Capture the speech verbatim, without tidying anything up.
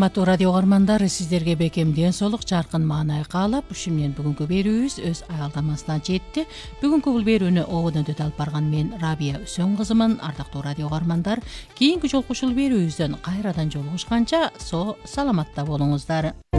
Саламаттуу радио угармандары, сиздерге бекем ден соолук, жаркын маанай каалап, ушу менен бүгүнкү берүүбүз өз аялдамасына жетти. Бүгүнкү бул берүүнү ободон өтө алып барган мен Рабия Үсөн кызымын. Ардактуу радио угармандар, кийинки жолку ушул берүүбүздөн кайрадан жолугушканча со саламатта болуңуздар.